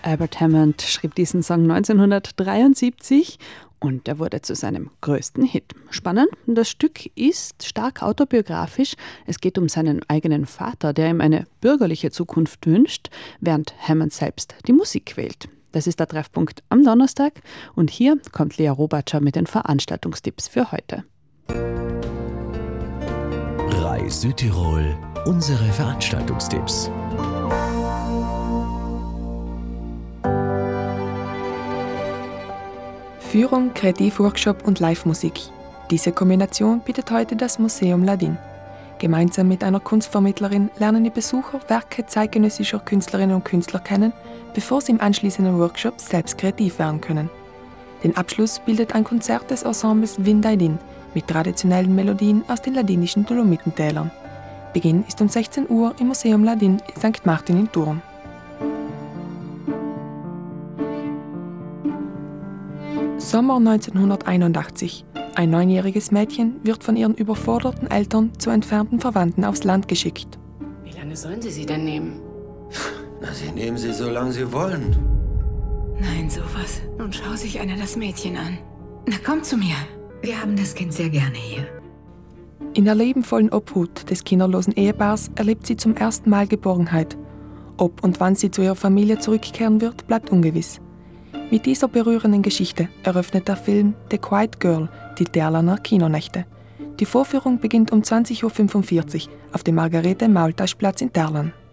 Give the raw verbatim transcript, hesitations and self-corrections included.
Albert Hammond schrieb diesen Song neunzehnhundertdreiundsiebzig und er wurde zu seinem größten Hit. Spannend, das Stück ist stark autobiografisch. Es geht um seinen eigenen Vater, der ihm eine bürgerliche Zukunft wünscht, während Hammond selbst die Musik wählt. Das ist der Treffpunkt am Donnerstag und hier kommt Lea Robatscher mit den Veranstaltungstipps für heute. Reis Südtirol, unsere Veranstaltungstipps. Führung, Kreativworkshop und Live-Musik. Diese Kombination bietet heute das Museum Ladin. Gemeinsam mit einer Kunstvermittlerin lernen die Besucher Werke zeitgenössischer Künstlerinnen und Künstler kennen, bevor sie im anschließenden Workshop selbst kreativ werden können. Den Abschluss bildet ein Konzert des Ensembles Windaidin mit traditionellen Melodien aus den ladinischen Dolomitentälern. Beginn ist um sechzehn Uhr im Museum Ladin in Sankt Martin in Thurn. Sommer neunzehnhunderteinundachtzig. Ein neunjähriges Mädchen wird von ihren überforderten Eltern zu entfernten Verwandten aufs Land geschickt. Wie lange sollen Sie sie denn nehmen? Na, Sie nehmen sie, solange Sie wollen. Nein, sowas. Nun schau sich einer das Mädchen an. Na, komm zu mir. Wir haben das Kind sehr gerne hier. In der liebenvollen Obhut des kinderlosen Ehepaars erlebt sie zum ersten Mal Geborgenheit. Ob und wann sie zu ihrer Familie zurückkehren wird, bleibt ungewiss. Mit dieser berührenden Geschichte eröffnet der Film The Quiet Girl die Terlaner Kinonächte. Die Vorführung beginnt um zwanzig Uhr fünfundvierzig auf dem Margarete-Maultasch-Platz in Terlan.